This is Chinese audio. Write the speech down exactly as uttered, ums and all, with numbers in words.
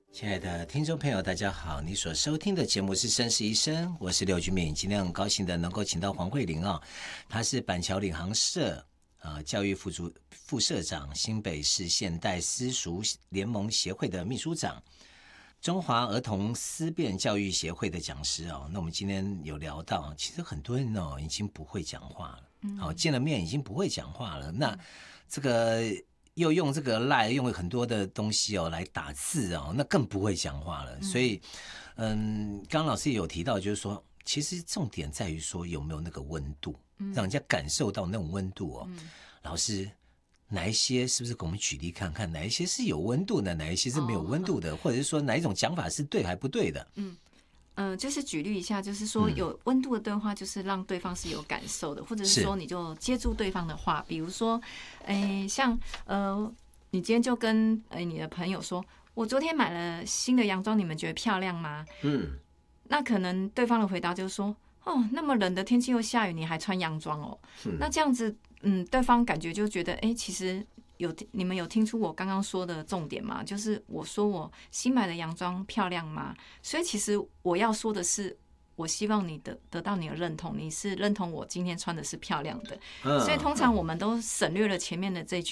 亲爱的听众朋友大家好，你所收听的节目是绅士医生，我是刘君敏。今天很高兴的能够请到黄慧玲啊，她是板桥领航社呃教育副主副社长，新北市现代私塾联盟协会的秘书长，中华儿童思辨教育协会的讲师哦。那我们今天有聊到，其实很多人哦已经不会讲话了，嗯，好，见了面已经不会讲话了。那这个又用这个 LINE 用很多的东西哦来打字哦，那更不会讲话了。所以，嗯，刚刚老师也有提到，就是说，其实重点在于说有没有那个温度，让人家感受到那种温度哦。嗯、老师，哪一些是不是给我们举例看看？哪一些是有温度的，哪一些是没有温度的，哦、或者是说哪一种讲法是对还不对的？ 嗯。嗯、呃，就是举例一下，就是说有温度的对话，就是让对方是有感受的，嗯、或者是说你就接住对方的话，比如说，哎，像呃，你今天就跟哎你的朋友说，我昨天买了新的洋装，你们觉得漂亮吗？嗯，那可能对方的回答就是说，哦，那么冷的天气又下雨，你还穿洋装哦？嗯、那这样子，嗯，对方感觉就觉得，哎，其实。有你们有听出我刚刚说的重点吗？就是我说我新买的洋装漂亮吗？所以其实我要说的是，我希望你得得到你的认同，你是认同我今天穿的是漂亮的。嗯、所以通常我们都省略了前面的这句。